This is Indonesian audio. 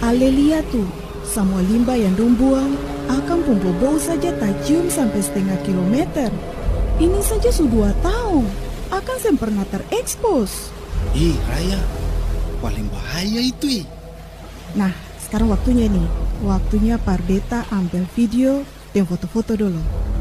Ale lihat tuh, semua limbah yang dong buang akan pun bau saja tak cium sampai setengah kilometer. Ini saja sudah 2 tahun, akan sem pernah terekspos. Ih, Raya, paling bahaya itu. Nah, sekarang waktunya nih. Waktunya Pardeta ambil video dan foto-foto dulu.